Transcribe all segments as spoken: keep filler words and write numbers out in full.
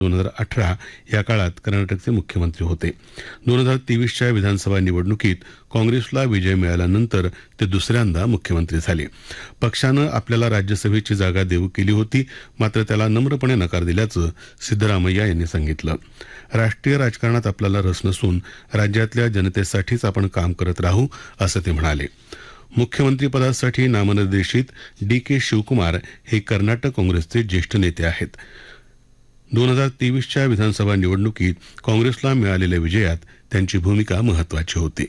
दोन हजार अठरा या काळात कर्नाटकचे मुख्यमंत्री होते. दोन हजार तेवीसच्या विधानसभा निवडणुकीत काँग्रेसला विजय मिळाल्यानंतर ते दुसऱ्यांदा मुख्यमंत्री झाले. पक्षानं आपल्याला राज्यसभेची जागा देऊ केली होती, मात्र त्याला नम्रपणे नकार दिल्याचं सिद्धरामय्या यांनी सांगितलं. राष्ट्रीय राजकारणात आपल्याला रस नसून राज्यातल्या जनतेसाठीच आपण काम करत राहू असं ते म्हणाले. मुख्यमंत्रीपदासाठी नामनिर्देशित डी के शिवकुमार हे कर्नाटक काँग्रेसचे ज्येष्ठ नेते आहेत. दोन हजार तेवीसच्या विधानसभा निवडणुकीत काँग्रेसला मिळालेल्या विजयात त्यांची भूमिका महत्वाची होती.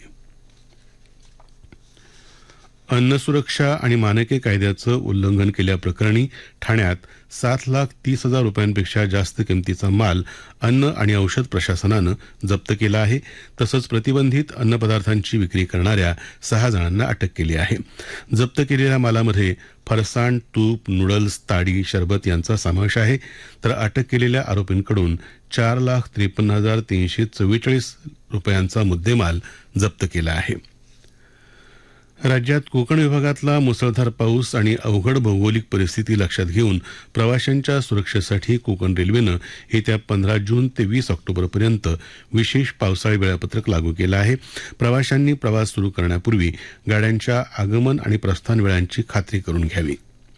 अन्न सुरक्षा आणि मानके कायद्याचं उल्लंघन केल्याप्रकरणी ठाण्यात सात लाख तीस हजार रुपयांपेक्षा जास्त किमतीचा माल अन्न आणि औषध प्रशासनानं जप्त केला आहे. तसंच प्रतिबंधित अन्नपदार्थांची विक्री करणाऱ्या सहा जणांना अटक केली आहे. जप्त केलेल्या मालामध्ये फरसाण, तूप, नूडल्स, ताडी, शरबत यांचा समावेश आहे. तर अटक केलेल्या आरोपींकडून चार लाख त्रेपन्न हजार तीनशे चव्वेचाळीस रुपयांचा मुद्देमाल जप्त केला आहे. राज्यात कोकण विभागातला मुसळधार पाऊस आणि अवघड भौगोलिक परिस्थिती लक्षात घेऊन प्रवाशांच्या सुरक्षेसाठी कोकण रेल्वेनं येत्या पंधरा जून ते वीस ऑक्टोबरपर्यंत विशेष पावसाळी वेळापत्रक लागू केलं आहे. प्रवाशांनी प्रवास सुरू करण्यापूर्वी गाड्यांच्या आगमन आणि प्रस्थान वेळांची खात्री करून घ्यावी.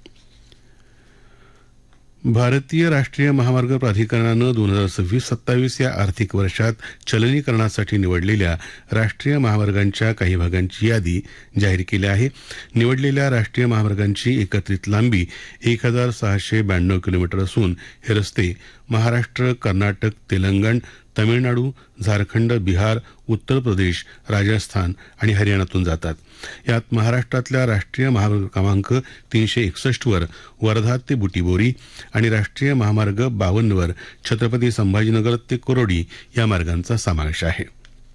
भारतीय राष्ट्रीय महामार्ग प्राधिकरणानं दोन हजार सव्वीस सत्तावीस या आर्थिक वर्षात चलनीकरणासाठी निवडलेल्या राष्ट्रीय महामार्गांच्या काही भागांची यादी जाहीर केली आहे. निवडलेल्या राष्ट्रीय महामार्गांची एकत्रित लांबी एक हजार सहाशे ब्याण्णव किलोमीटर असून हे रस्ते महाराष्ट्र, कर्नाटक, तेलंगण, तमिळनाडू, झारखंड, बिहार, उत्तर प्रदेश, राजस्थान आणि हरियाणातून जातात. यात महाराष्ट्रातल्या राष्ट्रीय महामार्ग क्रमांक तीनशे एकसष्ट वर वर्धा ते बुटीबोरी आणि राष्ट्रीय महामार्ग बावन्न वर छत्रपती संभाजीनगर ते कोरोडी या मार्गांचा समावेश आहे.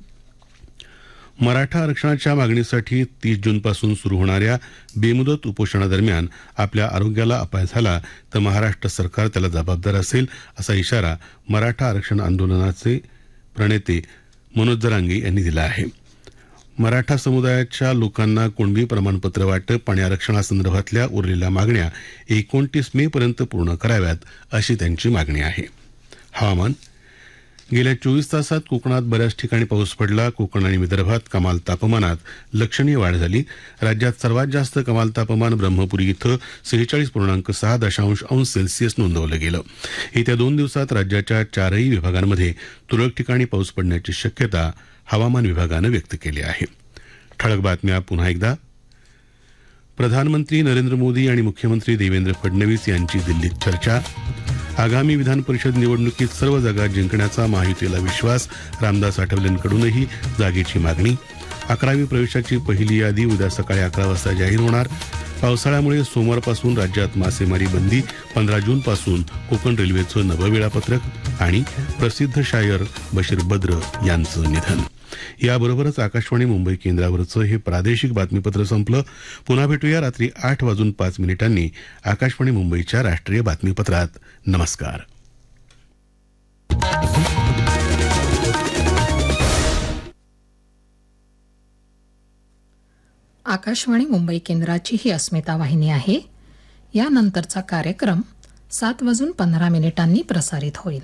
मराठा आरक्षणाच्या मागणीसाठी तीस जूनपासून सुरू होणाऱ्या बेमुदत उपोषणादरम्यान आपल्या आरोग्याला अपाय झाला तर महाराष्ट्र सरकार त्याला जबाबदार असेल असा इशारा मराठा आरक्षण आंदोलनाचे प्रणेते मनोज जरांगे यांनी दिला आहे. मराठा समुदायाच्या लोकांना कुणबी प्रमाणपत्र वाटप आणि आरक्षणासंदर्भातल्या उरलेल्या मागण्या एकोणतीस मे पर्यंत पूर्ण कराव्यात अशी त्यांची मागणी आहे. हवामान. गेल्या चोवीस तासात कोकणात बऱ्याच ठिकाणी पाऊस पडला. कोकण आणि विदर्भात कमाल तापमानात लक्षणीय वाढ झाली. राज्यात सर्वात जास्त कमाल तापमान ब्रह्मपुरी इथं सेहेचाळीस पूर्णांक सहा दशांश अंश सेल्सिअस नोंदवलं गेलं. येत्या दोन दिवसात राज्याच्या चारही विभागांमध्ये तुरळक ठिकाणी पाऊस पडण्याची शक्यता हवामान विभागानं व्यक्त केली आहे. ठळक बातम्या पुन्हा एकदा. प्रधानमंत्री नरेंद्र मोदी आणि मुख्यमंत्री देवेंद्र फडणवीस यांची दिल्लीत चर्चा. आगामी विधान परिषद निवडणुकीत सर्व जागा जिंकण्याचा महायुतीला विश्वास. रामदास आठवलेंकडूनही जागेची मागणी. अकरावी प्रवेशाची पहिली यादी उद्या सकाळी अकरा वाजता जाहीर होणार. पावसाळ्यामुळे सोमवारपासून राज्यात मासेमारी बंदी. पंधरा जूनपासून कोकण रेल्वेचं नवं वेळापत्रक. आणि प्रसिद्ध शायर बशीर बद्र यांचं निधन. याबरोबरच आकाशवाणी मुंबई केंद्रावरचं हे प्रादेशिक बातमीपत्र संपलं. पुन्हा भेटूया रात्री आठ वाजून पाच मिनिटांनी आकाशवाणी मुंबईच्या राष्ट्रीय बातमीपत्रात. नमस्कार. आकाशवाणी मुंबई केंद्राची ही अस्मिता वाहिनी आहे. यानंतरचा कार्यक्रम सात वाजून पंधरा मिनिटांनी प्रसारित होईल.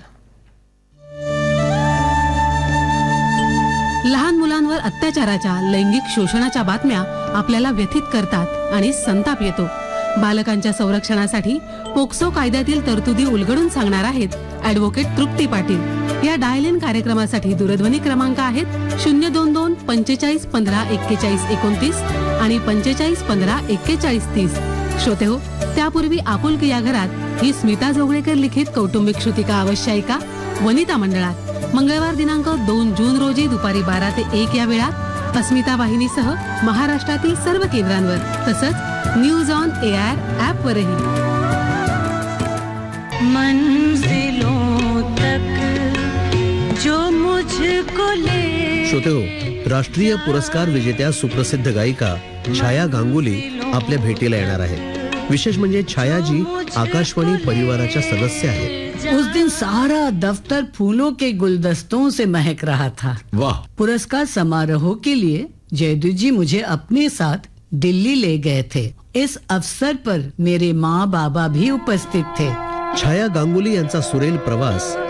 लहान मुलांवर अत्याचाराच्या, लैंगिक शोषणाच्या बातम्या आपल्याला व्यथित करतात आणि संताप येतो. बालकांच्या संरक्षणासाठी पोक्सो कायद्यातील तरतुदी उलगडून सांगणार आहेत ॲडव्होकेट तृप्ती पाटील. या डायल इन कार्यक्रमासाठी दूरध्वनी क्रमांक आहेत शून्य दोन दोन पंचेचाळीस पंधरा एक्केचाळीस एकोणतीस आणि पंचेचाळीस पंधरा एक्केचाळीस तीस. श्रोते हो, त्यापूर्वी आपुलकी या घरात ही स्मिता जोगळेकर लिखित कौटुंबिक श्रुतिका अवश्य ऐका. वनिता मंडळात मंगळवार दिनांक दोन जून रोजी दुपारी बारा ते एक या वेळात अस्मिता वाहिनीसह महाराष्ट्रातील सर्व केंद्रांवर तसंच न्यूज ऑन एआर ॲपवरही. मंजिलों तक जो मुझको ले. श्रोते हो, राष्ट्रीय पुरस्कार विजेत्या सुप्रसिद्ध गायिका छाया गांगुली आपल्या भेटीला येणार आहे. विशेष म्हणजे छायाजी आकाशवाणी परिवाराच्या सदस्य आहेत. उस दिन सारा दफ्तर फूलों के गुलदस्तों से महक रहा था. वाह. पुरस्कार समारोह के लिए जयदू जी मुझे अपने साथ दिल्ली ले गए थे. इस अवसर पर मेरे माँ बाबा भी उपस्थित थे. छाया गांगुली यांचा सुरेल प्रवास